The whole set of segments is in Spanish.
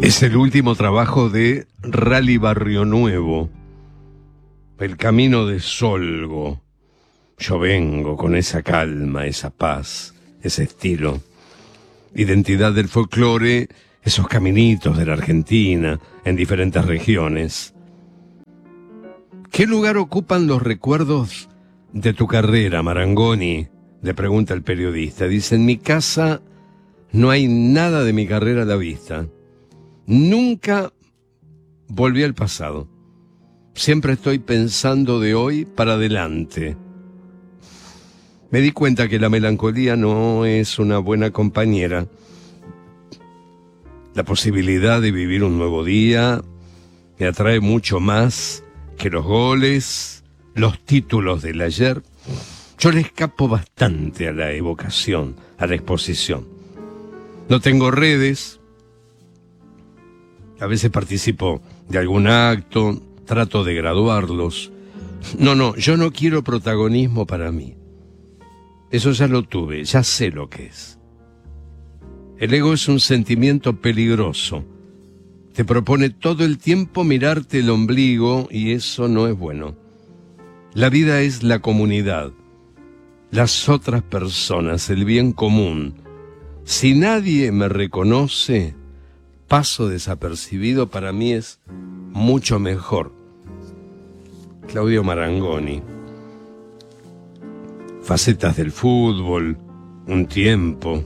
Es el último trabajo de Rally Barrio Nuevo, El Camino de Solgo. Yo vengo con esa calma, esa paz, ese estilo. Identidad del folclore, esos caminitos de la Argentina, en diferentes regiones. ¿Qué lugar ocupan los recuerdos de tu carrera, Marangoni?, le pregunta el periodista. Dice: en mi casa no hay nada de mi carrera a la vista. Nunca volví al pasado. Siempre estoy pensando de hoy para adelante. Me di cuenta que la melancolía no es una buena compañera. La posibilidad de vivir un nuevo día me atrae mucho más que los goles, los títulos del ayer. Yo le escapo bastante a la evocación, a la exposición. No tengo redes. A veces participo de algún acto, trato de graduarlos. No, yo no quiero protagonismo para mí. Eso ya lo tuve, ya sé lo que es. El ego es un sentimiento peligroso. Te propone todo el tiempo mirarte el ombligo y eso no es bueno. La vida es la comunidad, las otras personas, el bien común. Si nadie me reconoce, paso desapercibido, para mí es mucho mejor. Claudio Marangoni. Facetas del fútbol, un tiempo.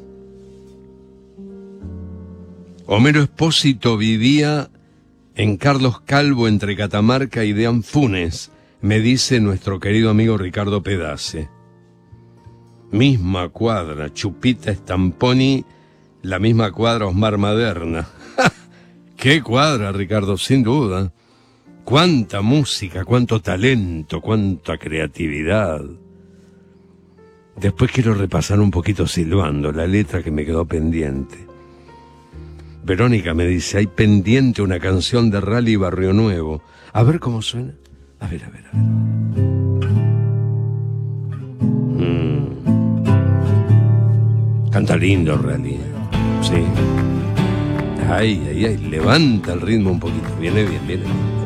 Homero Espósito vivía en Carlos Calvo, entre Catamarca y Deán Funes, me dice nuestro querido amigo Ricardo Pedace. Misma cuadra, Chupita Stamponi, la misma cuadra Osmar Maderna. ¡Qué cuadra, Ricardo! Sin duda. Cuánta música, cuánto talento, cuánta creatividad. Después quiero repasar un poquito silbando la letra que me quedó pendiente. Verónica me dice: hay pendiente una canción de Rally Barrio Nuevo. A ver cómo suena. A ver. Canta lindo Rally. Sí. Ay, levanta el ritmo un poquito. Viene bien.